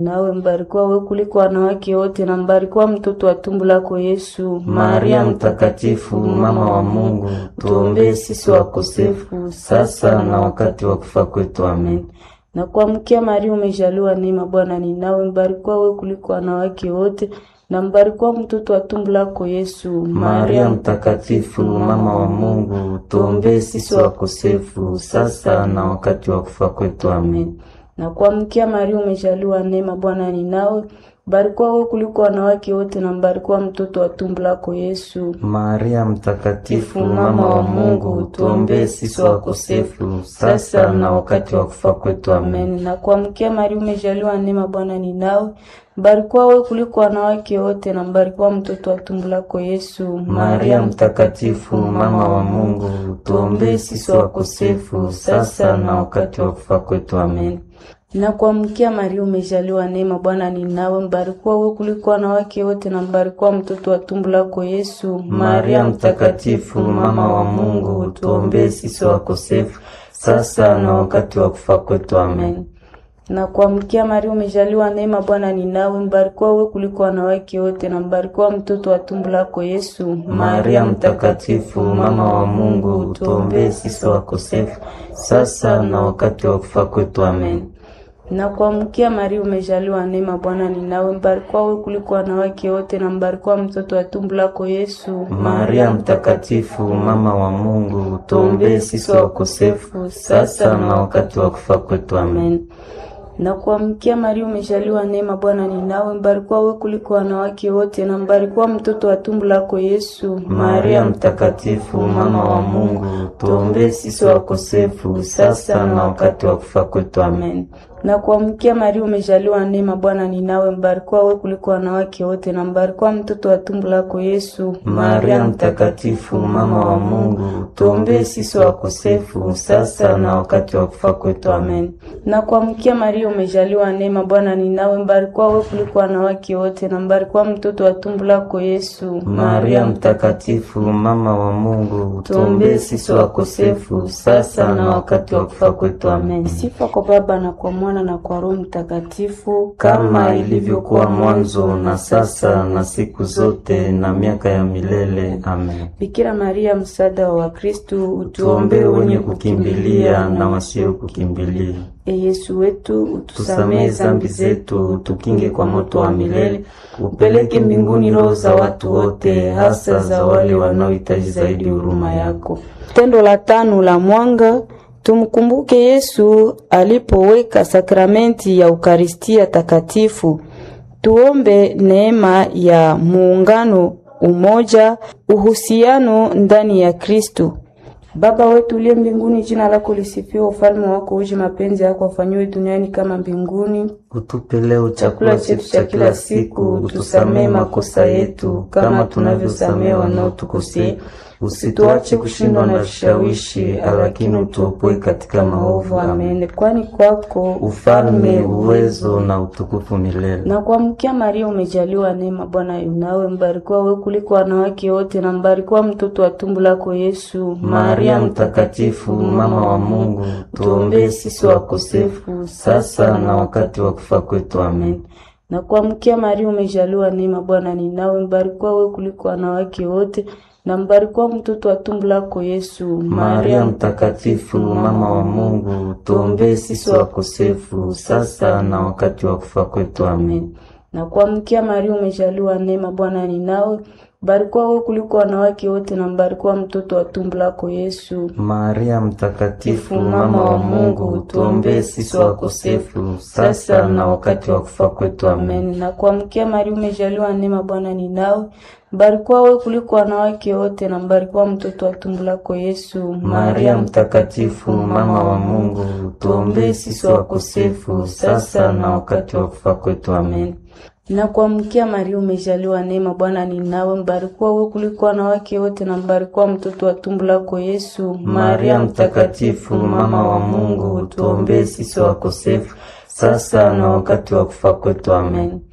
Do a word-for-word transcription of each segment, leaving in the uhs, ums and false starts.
Nawe mbarikiwa wewe kuliko wanawake wote, na mbarikiwa mtoto wa tumbo lako Yesu. Maria mtakatifu, mama wa Mungu, tuombee sisi wakosefu, sasa na wakati wa kufa kwetu. Amen. Na kuamkia Maria, umejaliwa neema, Bwana ni nawe, mbarikiwa wewe kuliko wanawake wote, na mbarikiwa mtoto wa tumbo lako Yesu. Maria mtakatifu, mama wa Mungu, tuombee sisi wakosefu, sasa na wakati wa kufa kwetu. Amen. Na kuamkia Maria, umejaliwa neema, Bwana ni nawe, mbarikiwa wewe kuliko wanawake wote, na mbarikiwa mtoto wa tumbo lako Yesu. Maria mtakatifu, mama wa Mungu, tuombee sisi wakosefu, sasa na wakati wa kufa kwetu. Amen. Na kuamkia Maria, umejaliwa neema, Bwana ni nawe, mbarikiwa wewe kuliko wanawake wote, na mbarikiwa mtoto wa tumbo lako Yesu. Maria mtakatifu, mama wa Mungu, tuombee sisi wakosefu, sasa na wakati wa kufa kwetu. Amen. Na kuamkia Maria, umejaliwa neema, Bwana ni nawe, mbarikiwa wewe kuliko wanawake wote, na mbarikiwa mtoto wa tumbo lako Yesu. Maria mtakatifu, mama wa Mungu, tuombee sisi wakosefu, sasa na wakati wa kufa kwetu. Amen. Na kuamkia Maria, umejaliwa neema, Bwana ni nawe, mbarikiwa wewe kuliko wanawake wote, na mbarikiwa mtoto wa tumbo lako Yesu. Maria mtakatifu, mama wa Mungu, tuombee sisi wakosefu, sasa na wakati wa kufa kwetu. Amen. Na kuamkia Maria, umejaliwa neema, Bwana ni nawe, mbarikiwa wewe kuliko wanawake wote, na mbarikiwa mtoto wa tumbo lako Yesu. Maria mtakatifu, mama wa Mungu, tuombee sisi wakosefu, sasa na wakati wa kufa kwetu. Amen. Na kuamkia Maria, umejaliwa neema, Bwana ni nawe, mbarikiwa wewe kuliko wanawake wote, na mbarikiwa mtoto wa tumbo lako Yesu. Maria mtakatifu, mama wa Mungu, tuombee sisi wakosefu, sasa na wakati wa kufa kwetu. Amen. Na kuamkia Maria, umejaliwa neema, Bwana ni nawe, mbarikiwa wewe kuliko wanawake wote, na mbarikiwa mtoto wa tumbo lako Yesu. Maria mtakatifu, mama wa Mungu, tuombee sisi wakosefu, sasa na wakati wa kufa kwetu. Amen. Na kuamkia Maria, umejaliwa neema, Bwana ni nawe, mbarikiwa wewe kuliko wanawake wote, na mbarikiwa mtoto wa tumbo lako Yesu. Maria mtakatifu, mama wa Mungu, tuombee sisi wakosefu, sasa na wakati wa kufa kwetu. Amen. Sifa kwa Baba na kwa Mwana na kwa Roho Mtakatifu, kama ilivyokuwa mwanzo na sasa na siku zote na miaka ya milele. Amen. Bikira Maria, msaada wa Wakristo, utuombee wenye kukimbilia na wasio kukimbilia. E Yesu wetu, utusamehe dhambi zetu, utukinge kwa moto wa milele, upeleke mbinguni roho za watu wote, hasa za wale wanaohitaji zaidi huruma yako. Tendo la tano la mwanga, tumkumbuke Yesu alipoweka sakramenti ya Ukaristia takatifu. Tuombe neema ya muungano, umoja, uhusiano ndani ya Kristo. Baba wetu uliye mbinguni, jina lako lisifiwe, ufalme wako uje, mapenzi yako afanywe duniani kama mbinguni. Utupe leo chakula chetu cha kila siku, utusamehe makosa yetu kama tunavyosamehe wanaotukosea, usituache kushindwa na vishawishi, lakini utuopoe katika maovu. Amen. Kwani kwako ufalme, uwezo na utukufu milele. Na kuamkia Maria, umejaliwa neema, Bwana yu nawe, mbarikiwa wewe kuliko wanawake wote, na mbarikiwa mtoto wa tumbo lako Yesu. Maria mtakatifu, mama wa Mungu, tuombee sisi wakosefu, sasa na wakati wa kufa kwetu. Amen. Na kuamkia Maria, umejaliwa neema, Bwana ni nawe, mbarikiwa wewe kuliko wanawake wote, na mbarikiwa mtoto wa tumbo lako Yesu. Maria mtakatifu, mama wa Mungu, tuombee sisi wakosefu, sasa na wakati wa kufa kwetu. Amen. Na kuamkia Maria, umejaliwa neema, Bwana ni nawe, mbarikiwa wewe kuliko wanawake wote, na mbarikiwa mtoto wa tumbo lako Yesu. Maria mtakatifu, mama wa Mungu, tuombee sisi wakosefu, sasa na wakati wa kufa kwetu. Amen. Na kuamkia Maria, umejaliwa neema, Bwana ni nawe, mbarikiwa wewe kuliko wanawake wote, na mbarikiwa mtoto wa tumbo lako Yesu. Maria mtakatifu, mama wa Mungu, tuombee sisi wakosefu, sasa na wakati wa kufa kwetu. Amen. Na kuamkia Maria, umejaliwa neema, Bwana ni nawe, mbarikiwa wewe kuliko wanawake wote, na mbarikiwa mtoto wa tumbo lako Yesu. Maria mtakatifu, mama wa Mungu, tuombee sisi wakosefu, sasa na wakati wa kufa kwetu. Amen.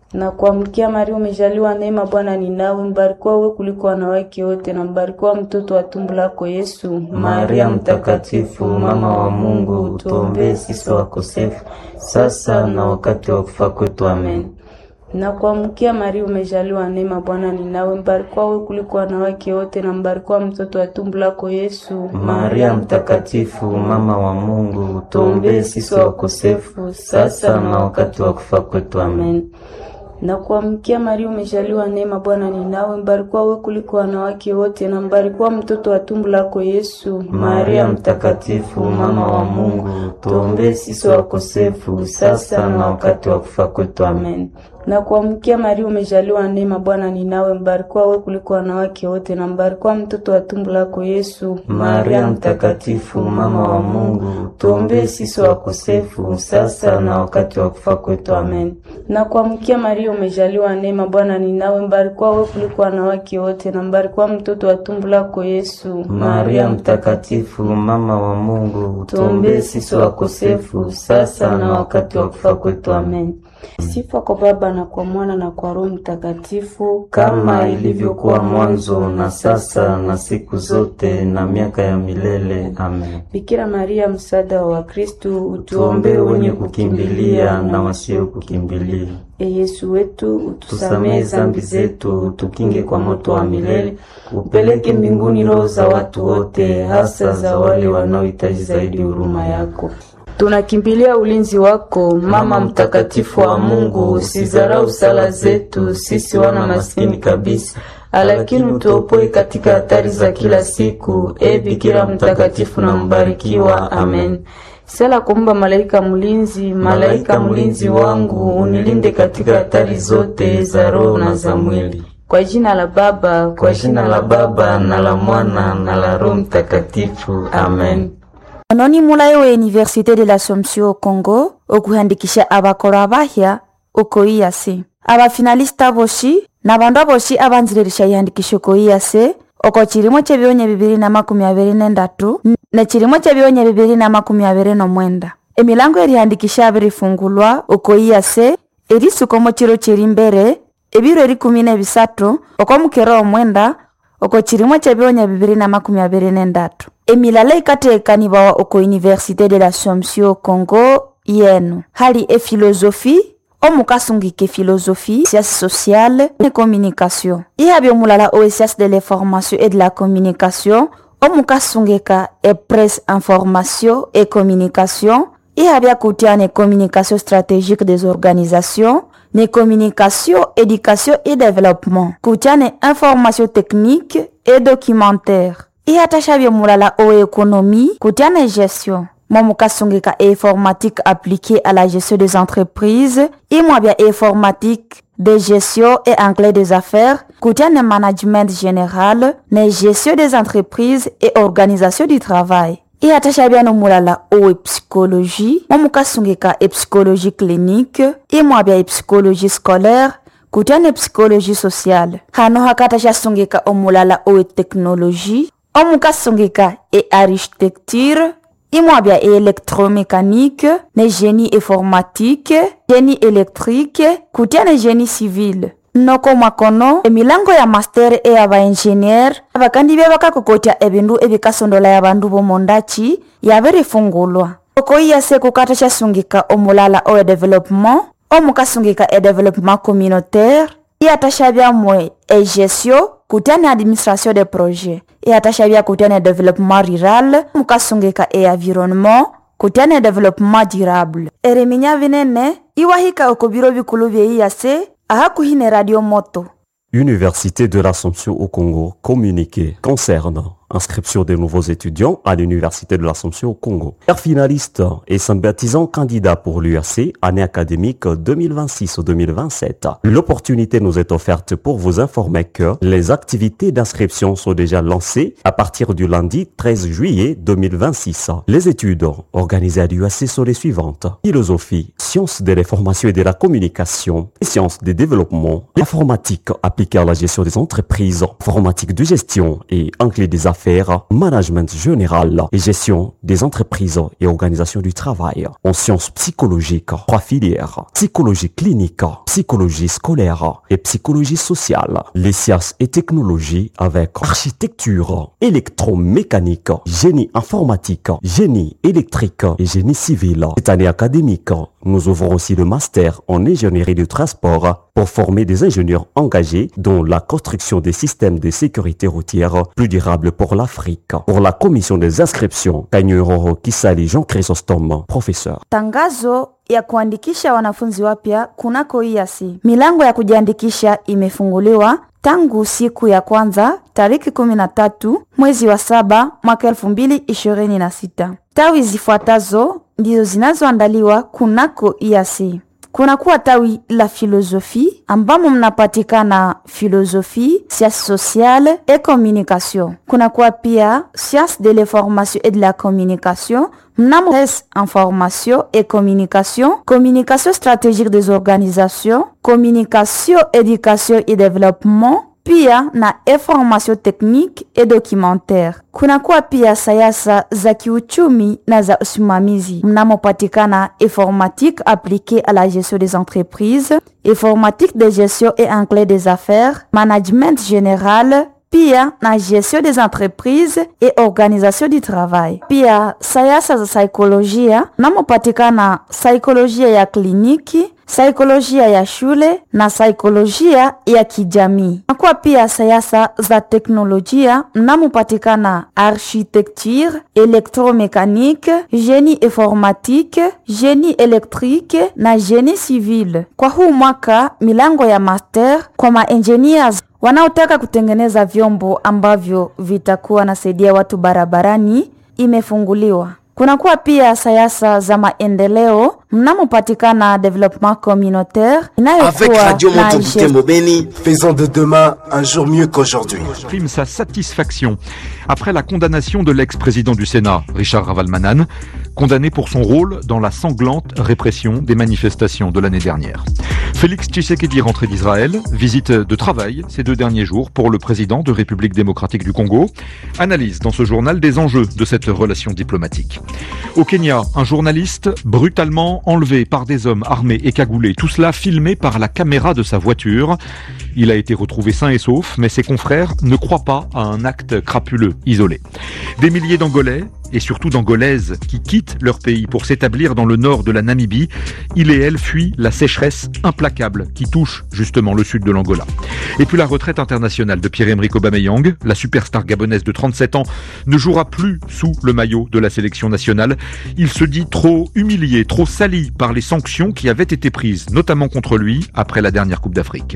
Na kuamkia Maria umejaliwa neema, Bwana ni nawe, mbarikiwa wewe kuliko wanawake wote, na mbarikiwa mtoto wa tumbo lako Yesu. Maria mtakatifu, mama wa Mungu, tuombee sisi wakosefu, sasa na wakati wa kufa kwetu. Amen. Na kuamkia Maria umejaliwa neema, Bwana ni nawe, mbarikiwa wewe kuliko wanawake wote, na mbarikiwa mtoto wa tumbo lako Yesu. Maria mtakatifu, mama wa Mungu, tuombee sisi wakosefu, sasa na wakati wa kufa kwetu. Amen. Na kuamkia Maria umejaliwa neema, Bwana ni nawe, mbarikiwa wewe kuliko wanawake wote, na mbarikiwa mtoto wa tumbo lako Yesu. Maria mtakatifu, mama wa Mungu, tuombee sisi wakosefu, sasa na wakati wa kufa kwetu. Amen. Na kuamkia Maria umejaliwa neema, Bwana ni nawe, mbarikiwa wewe kuliko wanawake wote, na mbarikiwa mtoto wa tumbo lako Yesu. Maria mtakatifu, mama wa Mungu, tuombee sisi wakosefu, sasa na wakati wa kufa kwetu. Amen. Na kuamkia Maria umejaliwa neema, Bwana ni nawe, mbarikiwa wewe kuliko wanawake wote, na mbarikiwa mtoto wa tumbo lako Yesu. Maria mtakatifu, mama wa Mungu, tuombee sisi wakosefu, sasa na wakati wa kufa kwetu. Amen. Sifa kwa Baba na kwa Mwana na kwa Roho Mtakatifu, kama ilivyokuwa mwanzo na sasa na siku zote na miaka ya milele. Amen. Bikira Maria, msaada wa Wakristo, utuombee wenye kukimbilia na wasio kukimbilia. E Yesu wetu, utusamehe dhambi zetu, tukinge kwa moto wa milele, upeleke mbinguni roho za watu wote, hasa za wale wanaohitaji zaidi huruma yako. Tunakimbilia ulinzi wako, Mama mtakatifu wa Mungu. Usizarau sala zetu sisi wana maskini kabisa, lakini utuopoe katika hatari za kila siku. E Bikira mtakatifu na mbarikiwa. Amen. Sala kumba malaika mlinzi, malaika mlinzi wangu, unilinde katika hatari zote za roho na za mwili. Kwa jina la Baba, kwa jina la Baba na la Mwana na la Roho Mtakatifu. Amen. Anoni mulayo wa Université de l'Assomption au Congo, okuhandikisha abakora abahya uko I A C. Abafinalista boshi na bandu boshi abanzirisha yandikisha uko I A C oko chirimo chebionye bibiri na makumi abiri na ndatu na chirimo chebionye bibiri na makumi abiri na mwenda. Emilango erihandikisha abirifungulwa uko I A C erisuko mo chiro chirimbere ebiro eri kumi na bisatu oko mukero omwenda oko chirimo chebionye bibiri na makumi abiri na ndatu. Emilala ikatekanibawa oko Université de l'Assomption au Congo yenu. Hali e philosophie, omukasungike philosophie, sciences sociales et communication. Ihabyo mulala o sciences de l'information et de la communication, omukasungeka e presse information et communication. Ihabya kutiane communication stratégique des organisations, ne communication, éducation et développement. Kutiane information technique et documentaire. Ihatashabyo mulala o économie, kutiane gestion. Momukasungeka e informatique appliquée à la gestion des entreprises, imwabya informatique de gestion et anglais des affaires, kutiane management général, ne gestion des entreprises et organisation du travail. Ihatashabya no mulala o psychologie, momukasungeka e psychologie clinique, imwabya e psychologie scolaire, kutiane psychologie sociale. Hano hakatashabya omulala o technologie, omukasungeka e architecture, imwabya e électromécanique, ne génie informatique, génie électrique, kutiane génie civil. Noko mwakono emilango ya master e aba engineer abakandi bebaka kokotya ebindu ebikasondola ya bandu bomondachi yabirifungulwa. Oko iyase kukatasha sungika omulala o development, omukasungika e développement communautaire, iyatashabya mwe e gestion kutiane administration des projets, iyatashabya kutiane développement rural, mukasungika e environnement kutiane développement durable. Ereminya vinene iwahika okobiro bikulu bye iyase ahakuhine radio moto. Université de l'Assomption au Congo, communiqué concernant inscription des nouveaux étudiants à l'Université de l'Assomption au Congo. Père finaliste et sympathisant candidat pour l'U A C, année académique deux mille vingt-six deux mille vingt-sept. L'opportunité nous est offerte pour vous informer que les activités d'inscription sont déjà lancées à partir du lundi treize juillet deux mille vingt-six. Les études organisées à l'U A C sont les suivantes. Philosophie, sciences de l'information et de la communication, sciences des développements, informatique appliquée à la gestion des entreprises, informatique de gestion et anglais des affaires, management général et gestion des entreprises et organisation du travail. En sciences psychologiques, trois filières, psychologie clinique, psychologie scolaire et psychologie sociale, les sciences et technologies avec architecture, électromécanique, génie informatique, génie électrique et génie civil. Cette année académique, nous ouvrons aussi le master en ingénierie du transport pour former des ingénieurs engagés dans la construction des systèmes de sécurité routière plus durables pour l'Afrique. Pour la commission des inscriptions, Kanyuroro Kisali Jean Chrysostome, professeur. Tangazo ya kuandikisha wanafunzi wapya kunako I A C. Milango ya kujiandikisha imefunguliwa tangu siku ya kwanza tariki kumi na tatu mwezi wa saba mwaka elfu mbili ishirini na sita. Tawi zifuatazo ndizo zinazoandaliwa kunako I A C. Kuna kuwa tawi la filosofi ambamo mnapatikana filosofi, sciences sociales et communication. Kuna kuwa pia sciences de l'information et de la communication, mnamo information et communication, communication stratégique des organisations, communication, éducation et développement, pia na information technique et documentaire. Kuna kuwa pia sayasa za kiuchumi na za usimamizi. Mnamopatikana informatique appliquée à la gestion des entreprises, informatique de gestion et anglais des affaires, management général, pia na gestion des entreprises et organisation du travail. Pia sayasa za saikolojia, mnamopatikana saikolojia ya kliniki, saikolojia ya shule na saikolojia ya kijamii. Nakuwa pia sayasa za teknolojia, mnamopatikana architecture, électromécanique, génie informatique, génie électrique na génie civil. Kwa huu mwaka milango ya master kwa ma-engineers wanaotaka kutengeneza vyombo ambavyo vitakuwa nasaidia watu barabarani imefunguliwa. Kuna kuwa pia sayasa za maendeleo, mnamopatikana développement communautaire avec Radio Montobutembo Beni, faisons de demain un jour mieux qu'aujourd'hui. Exprime sa satisfaction après la condamnation de l'ex-président du Sénat, Richard Ravalomanane, condamné pour son rôle dans la sanglante répression des manifestations de l'année dernière. Félix Tshisekedi rentré d'Israël, visite de travail ces deux derniers jours pour le président de République démocratique du Congo, analyse dans ce journal des enjeux de cette relation diplomatique. Au Kenya, un journaliste brutalement enlevé par des hommes armés et cagoulés, tout cela filmé par la caméra de sa voiture. Il a été retrouvé sain et sauf, mais ses confrères ne croient pas à un acte crapuleux, isolé. Des milliers d'Angolais, et surtout d'Angolaises, qui quittent leur pays pour s'établir dans le nord de la Namibie. Ils et elles fuient la sécheresse implacable qui touche justement le sud de l'Angola. Et puis la retraite internationale de Pierre-Emerick Aubameyang, la superstar gabonaise de trente-sept ans, ne jouera plus sous le maillot de la sélection nationale. Il se dit trop humilié, trop sali par les sanctions qui avaient été prises, notamment contre lui, après la dernière Coupe d'Afrique.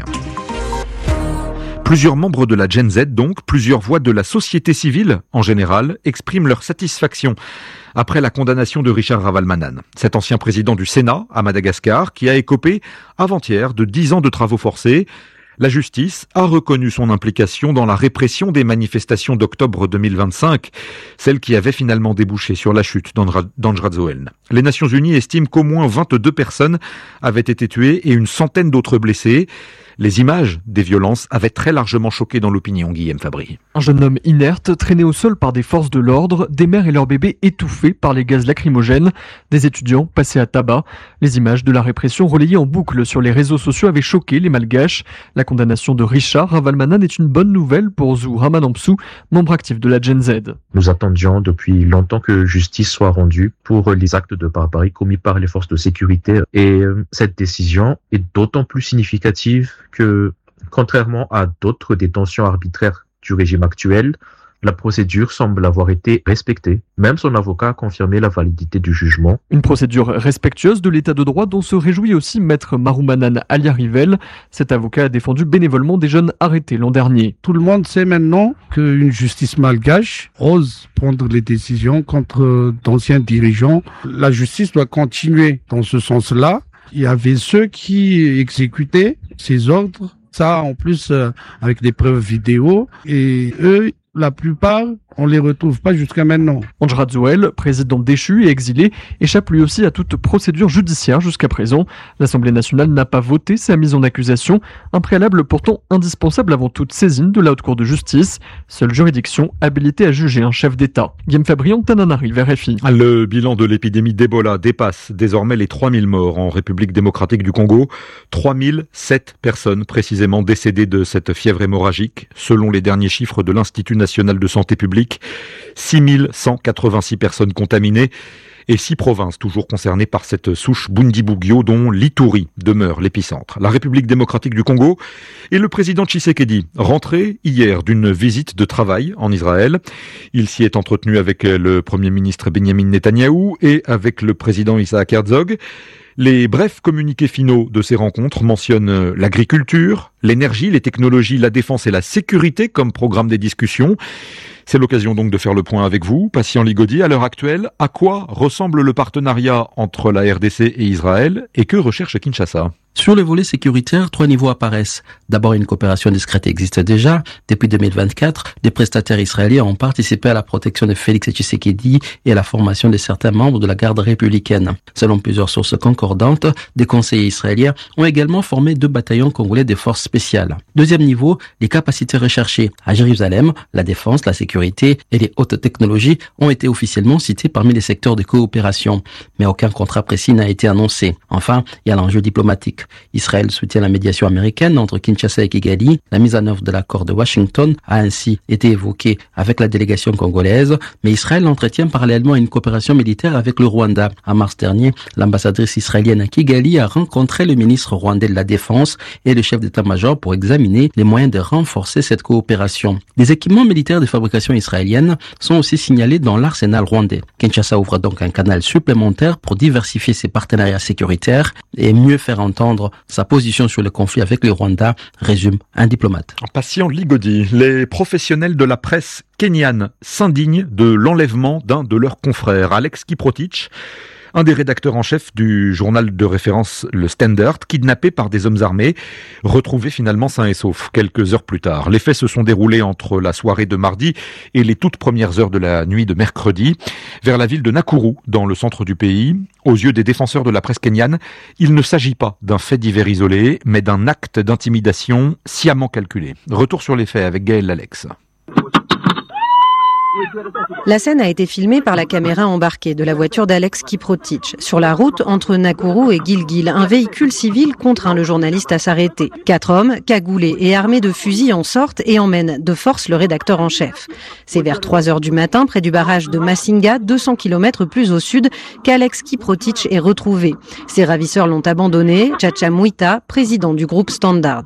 Plusieurs membres de la Gen Z, donc, plusieurs voix de la société civile, en général, expriment leur satisfaction après la condamnation de Richard Ravalomanane, cet ancien président du Sénat à Madagascar, qui a écopé avant-hier de dix ans de travaux forcés. La justice a reconnu son implication dans la répression des manifestations d'octobre deux mille vingt-cinq, celles qui avaient finalement débouché sur la chute d'Andjradzoelne. Les Nations Unies estiment qu'au moins vingt-deux personnes avaient été tuées et une centaine d'autres blessées. Les images des violences avaient très largement choqué dans l'opinion, Guillaume Fabry. Un jeune homme inerte, traîné au sol par des forces de l'ordre, des mères et leurs bébés étouffés par les gaz lacrymogènes, des étudiants passés à tabac. Les images de la répression relayées en boucle sur les réseaux sociaux avaient choqué les Malgaches. La condamnation de Richard Ravalomanane est une bonne nouvelle pour Zou Ramanampsou, membre actif de la Gen Z. Nous attendions depuis longtemps que justice soit rendue pour les actes de barbarie commis par les forces de sécurité. Et cette décision est d'autant plus significative que, contrairement à d'autres détentions arbitraires du régime actuel, la procédure semble avoir été respectée. Même son avocat a confirmé la validité du jugement. Une procédure respectueuse de l'état de droit dont se réjouit aussi maître Maroumanane Aliarivel. Cet avocat a défendu bénévolement des jeunes arrêtés l'an dernier. Tout le monde sait maintenant qu'une justice malgache ose prendre les décisions contre d'anciens dirigeants. La justice doit continuer dans ce sens-là. Il y avait ceux qui exécutaient ces ordres, ça en plus euh, avec des preuves vidéo, et eux, la plupart on les retrouve pas jusqu'à maintenant. Ondra Zouel, président déchu et exilé, échappe lui aussi à toute procédure judiciaire jusqu'à présent. L'Assemblée nationale n'a pas voté sa mise en accusation, un préalable pourtant indispensable avant toute saisine de la Haute Cour de justice, seule juridiction habilitée à juger un chef d'État. Guillaume Fabrion, Tananarive, R F I. Le bilan de l'épidémie d'Ebola dépasse désormais les trois mille morts en République démocratique du Congo. trois mille sept personnes précisément décédées de cette fièvre hémorragique, selon les derniers chiffres de l'Institut national de santé publique. six mille cent quatre-vingt-six personnes contaminées et six provinces toujours concernées par cette souche Bundibugyo dont l'Ituri demeure l'épicentre. La République démocratique du Congo et le président Tshisekedi, rentré hier d'une visite de travail en Israël. Il s'y est entretenu avec le premier ministre Benjamin Netanyahou et avec le président Isaac Herzog. Les brefs communiqués finaux de ces rencontres mentionnent l'agriculture, l'énergie, les technologies, la défense et la sécurité comme programme des discussions. C'est l'occasion donc de faire le point avec vous, Patient Ligodi. À l'heure actuelle, à quoi ressemble le partenariat entre la R D C et Israël et que recherche Kinshasa ? Sur le volet sécuritaire, trois niveaux apparaissent. D'abord, une coopération discrète existe déjà. Depuis deux mille vingt-quatre, des prestataires israéliens ont participé à la protection de Félix Tshisekedi et à la formation de certains membres de la garde républicaine. Selon plusieurs sources concordantes, des conseillers israéliens ont également formé deux bataillons congolais de forces spéciales. Deuxième niveau, les capacités recherchées. À Jérusalem, la défense, la sécurité et les hautes technologies ont été officiellement cités parmi les secteurs de coopération. Mais aucun contrat précis n'a été annoncé. Enfin, il y a l'enjeu diplomatique. Israël soutient la médiation américaine entre Kinshasa et Kigali. La mise en œuvre de l'accord de Washington a ainsi été évoquée avec la délégation congolaise, mais Israël entretient parallèlement une coopération militaire avec le Rwanda. En mars dernier, l'ambassadrice israélienne à Kigali a rencontré le ministre rwandais de la Défense et le chef d'état-major pour examiner les moyens de renforcer cette coopération. Des équipements militaires de fabrication israélienne sont aussi signalés dans l'arsenal rwandais. Kinshasa ouvre donc un canal supplémentaire pour diversifier ses partenariats sécuritaires et mieux faire entendre sa position sur le conflit avec le Rwanda, résume un diplomate. Patient Ligodi, les professionnels de la presse kenyane s'indignent de l'enlèvement d'un de leurs confrères, Alex Kiprotich, un des rédacteurs en chef du journal de référence Le Standard, kidnappé par des hommes armés, retrouvé finalement sain et sauf quelques heures plus tard. Les faits se sont déroulés entre la soirée de mardi et les toutes premières heures de la nuit de mercredi, vers la ville de Nakuru, dans le centre du pays. Aux yeux des défenseurs de la presse kenyane, il ne s'agit pas d'un fait divers isolé, mais d'un acte d'intimidation sciemment calculé. Retour sur les faits avec Gaël Lalex. La scène a été filmée par la caméra embarquée de la voiture d'Alex Kiprotich. Sur la route entre Nakuru et Gilgil, un véhicule civil contraint le journaliste à s'arrêter. Quatre hommes, cagoulés et armés de fusils en sortent et emmènent de force le rédacteur en chef. C'est vers trois heures du matin, près du barrage de Masinga, deux cents kilomètres plus au sud, qu'Alex Kiprotich est retrouvé. Ses ravisseurs l'ont abandonné. Chacha Mwita, président du groupe Standard.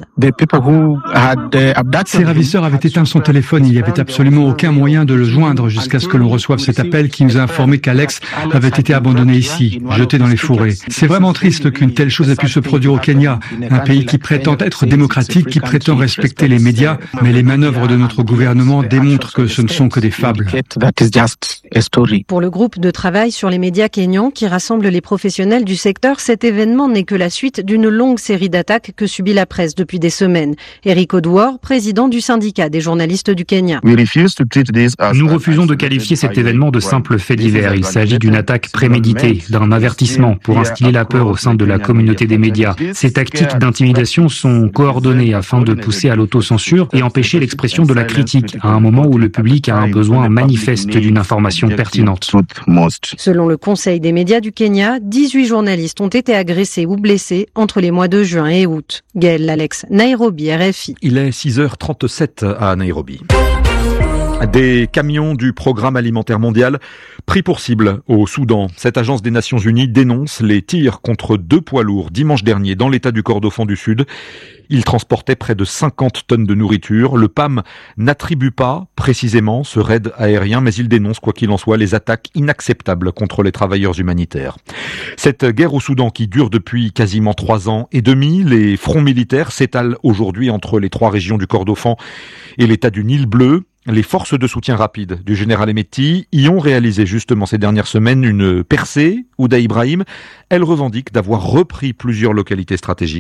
Ces ravisseurs avaient éteint son téléphone. Il n'y avait absolument aucun moyen de le joindre jusqu'à ce que l'on reçoive cet appel qui nous a informé qu'Alex avait été abandonné ici, jeté dans les fourrés. C'est vraiment triste qu'une telle chose ait pu se produire au Kenya, un pays qui prétend être démocratique, qui prétend respecter les médias, mais les manœuvres de notre gouvernement démontrent que ce ne sont que des fables. Pour le groupe de travail sur les médias kenyans qui rassemble les professionnels du secteur, cet événement n'est que la suite d'une longue série d'attaques que subit la presse depuis des semaines. Eric Oduor, président du syndicat des journalistes du Kenya. Nous refusons de qualifier cet événement de simple fait divers. Il s'agit d'une attaque préméditée, d'un avertissement pour instiller la peur au sein de la communauté des médias. Ces tactiques d'intimidation sont coordonnées afin de pousser à l'autocensure et empêcher l'expression de la critique à un moment où le public a un besoin manifeste d'une information pertinente. Selon le Conseil des médias du Kenya, dix-huit journalistes ont été agressés ou blessés entre les mois de juin et août. Gaël Lalex, Nairobi, R F I. Il est six heures trente-sept à Nairobi. Des camions du Programme alimentaire mondial pris pour cible au Soudan. Cette agence des Nations Unies dénonce les tirs contre deux poids lourds dimanche dernier dans l'état du Kordofan du Sud. Ils transportaient près de cinquante tonnes de nourriture. Le P A M n'attribue pas précisément ce raid aérien, mais il dénonce, quoi qu'il en soit, les attaques inacceptables contre les travailleurs humanitaires. Cette guerre au Soudan qui dure depuis quasiment trois ans et demi, les fronts militaires s'étalent aujourd'hui entre les trois régions du Kordofan et l'état du Nil bleu. Les forces de soutien rapide du général Hemeti y ont réalisé justement ces dernières semaines une percée. Ouda Ibrahim, elle revendique d'avoir repris plusieurs localités stratégiques.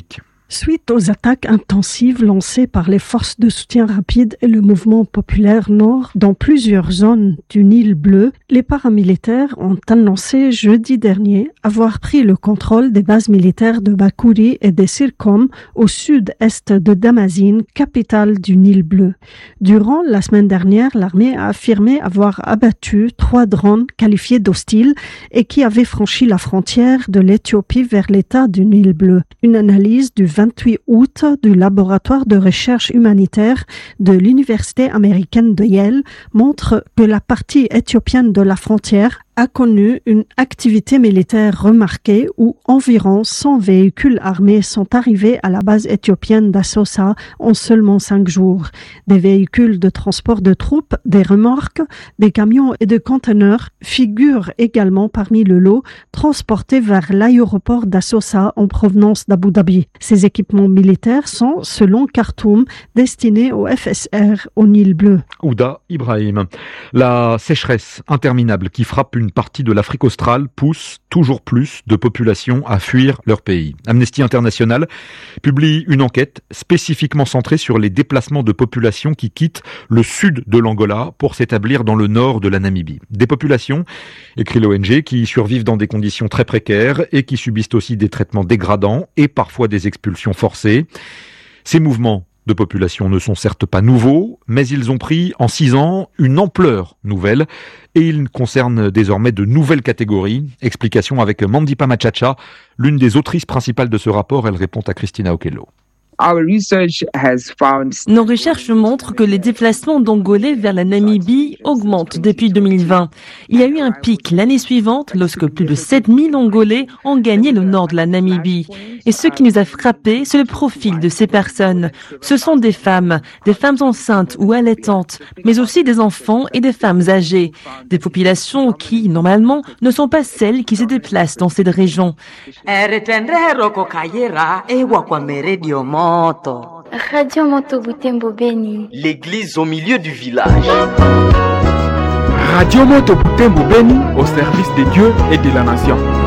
Suite aux attaques intensives lancées par les forces de soutien rapide et le mouvement populaire Nord dans plusieurs zones du Nil Bleu, les paramilitaires ont annoncé jeudi dernier avoir pris le contrôle des bases militaires de Bakouri et des Sircom au sud-est de Damazine, capitale du Nil Bleu. Durant la semaine dernière, l'armée a affirmé avoir abattu trois drones qualifiés d'hostiles et qui avaient franchi la frontière de l'Éthiopie vers l'État du Nil Bleu. Une analyse du vingt-huit août du laboratoire de recherche humanitaire de l'université américaine de Yale montre que la partie éthiopienne de la frontière a connu une activité militaire remarquée où environ cent véhicules armés sont arrivés à la base éthiopienne d'Assosa en seulement cinq jours. Des véhicules de transport de troupes, des remorques, des camions et des conteneurs figurent également parmi le lot transportés vers l'aéroport d'Assosa en provenance d'Abu Dhabi. Ces équipements militaires sont, selon Khartoum, destinés au F S R au Nil Bleu. Ouda Ibrahim. La sécheresse interminable qui frappe une partie de l'Afrique australe pousse toujours plus de populations à fuir leur pays. Amnesty International publie une enquête spécifiquement centrée sur les déplacements de populations qui quittent le sud de l'Angola pour s'établir dans le nord de la Namibie. Des populations, écrit l'O N G, qui survivent dans des conditions très précaires et qui subissent aussi des traitements dégradants et parfois des expulsions forcées. Ces mouvements de population ne sont certes pas nouveaux, mais ils ont pris en six ans une ampleur nouvelle et ils concernent désormais de nouvelles catégories. Explication avec Mandipa Machacha, l'une des autrices principales de ce rapport. Elle répond à Christina Okello. Nos recherches montrent que les déplacements d'Angolais vers la Namibie augmentent depuis deux mille vingt. Il y a eu un pic l'année suivante lorsque plus de sept mille Angolais ont gagné le nord de la Namibie. Et ce qui nous a frappé, c'est le profil de ces personnes. Ce sont des femmes, des femmes enceintes ou allaitantes, mais aussi des enfants et des femmes âgées. Des populations qui, normalement, ne sont pas celles qui se déplacent dans cette région. Radio Moto Butembo Beni. L'église au milieu du village. Radio Moto Butembo Beni au service de Dieu et de la nation.